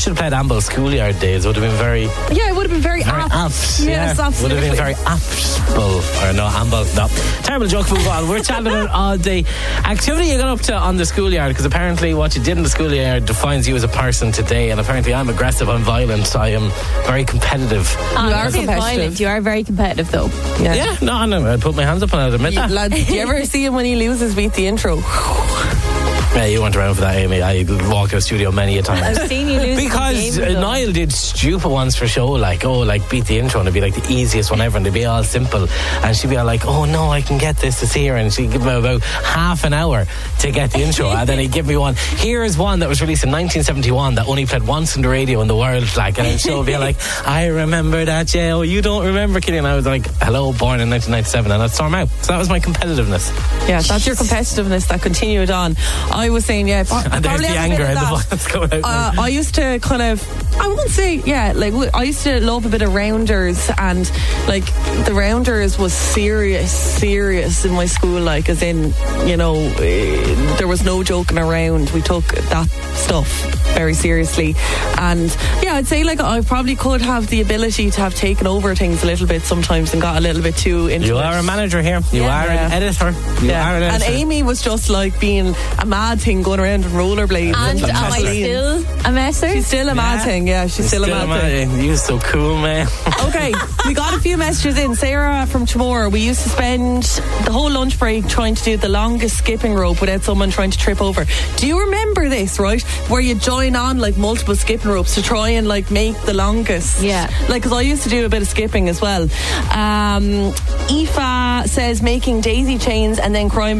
should have played Amble Schoolyard Days. Would have been very... Yeah, it would have been very apt. Yes, absolutely. Would have been very aptable. Or no, Amble, no. Terrible joke, move on. We're chatting about all the activity you got up to on the schoolyard, because apparently what you did in the schoolyard defines you as a person today, and apparently I'm aggressive, I'm violent, I am very competitive. You are competitive. You are very competitive, though. Yeah, no, I'd put my hands up and I'd admit that. Lad, do you ever see him when he loses beat the intro? Yeah, you weren't around for that, Amy. I walked out of the studio many a time. I've seen you lose because the game, Niall did stupid ones for show, like beat the intro, and it'd be like the easiest one ever, and they'd be all simple, and she'd be all like, oh no, I can get this here, and she'd give me about half an hour to get the intro, and then he'd give me one. Here's one that was released in 1971 that only played once on the radio in the world, like, and she'll be like, I remember that, yeah, oh, you don't remember, Killian? I was like, hello, born in 1997, and I'd storm out. So that was my competitiveness. Yeah, that's your competitiveness that continued on. I was saying, yeah, and there's the anger and the violence going out. I used to kind of, I won't say, yeah, like I used to love a bit of rounders, and like the rounders was serious in my school, like, as in, you know, there was no joking around. We took that stuff very seriously, and yeah, I'd say like I probably could have the ability to have taken over things a little bit sometimes and got a little bit too into You it. are a manager here. You are an editor. You are an editor. And Amy was just like being a mad thing, going around in rollerblades. And am I still a messer? She's still a mad thing, yeah. She's still a mad thing. You're so cool, man. Okay, we got a few messages in. Sarah from Chamora, we used to spend the whole lunch break trying to do the longest skipping rope without someone trying to trip over. Do you remember this, right? Where you join on like multiple skipping ropes to try and like make the longest. Yeah. Like, because I used to do a bit of skipping as well. Aoife says making daisy chains and then crying